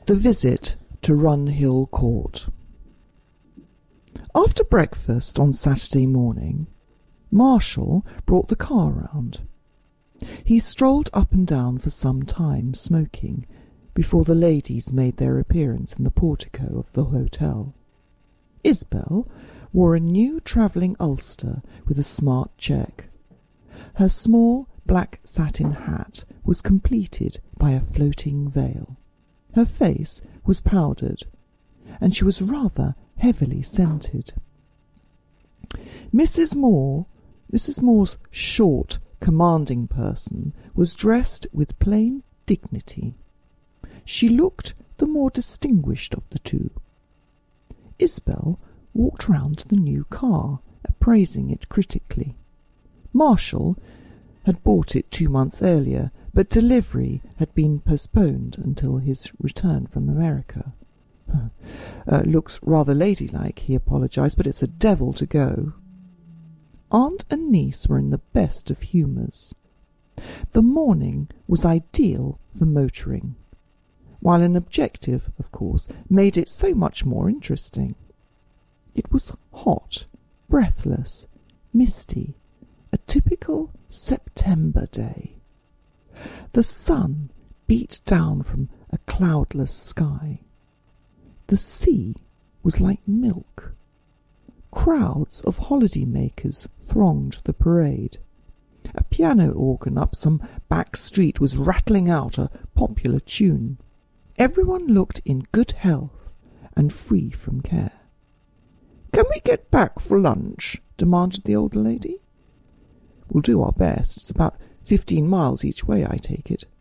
The visit to Runhill Court. After breakfast on Saturday morning, Marshall brought the car round. He strolled up and down for some time, smoking, before the ladies made their appearance in the portico of the hotel. Isabel wore a new travelling ulster with a smart check. Her small black satin hat was completed by a floating veil. Her face was powdered, and she was rather heavily scented. Mrs. Moore's short, commanding person was dressed with plain dignity. She looked the more distinguished of the two. Isabel walked round to the new car, appraising it critically. Marshall had bought it 2 months earlier, but delivery had been postponed until his return from America. Looks rather ladylike, he apologized, but it's a devil to go. Aunt and niece were in the best of humours. The morning was ideal for motoring, while an objective, of course, made it so much more interesting. It was hot, breathless, misty, a typical September day. The sun beat down from a cloudless sky. The sea was like milk. Crowds of holiday-makers thronged the parade. A piano organ up some back street was rattling out a popular tune. Everyone looked in good health and free from care. "Can we get back for lunch?" demanded the old lady. "We'll do our best. It's about 15 miles each way, I take it."